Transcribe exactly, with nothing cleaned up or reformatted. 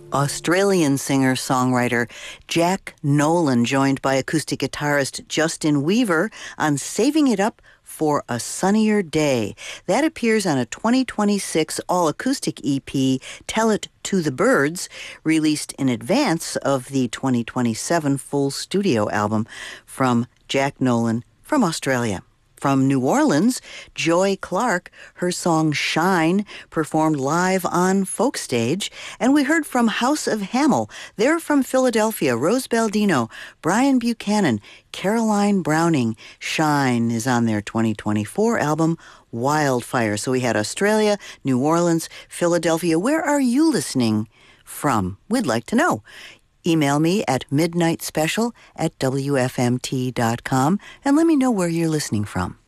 Australian singer-songwriter Jack Nolan, joined by acoustic guitarist Justin Weaver on Saving It Up for a Sunnier Day. That appears on a twenty twenty-six all-acoustic E P, Tell It to the Birds, released in advance of the twenty twenty-seven full studio album from Jack Nolan from Australia. From New Orleans, Joy Clark, her song Shine, performed live on Folk Stage. And we heard from House of Hamel. They're from Philadelphia, Rose Baldino, Brian Buchanan, Caroline Browning. Shine is on their twenty twenty-four album, Wildfire. So we had Australia, New Orleans, Philadelphia. Where are you listening from? We'd like to know. Email me at midnightspecial at W F M T dot com and let me know where you're listening from.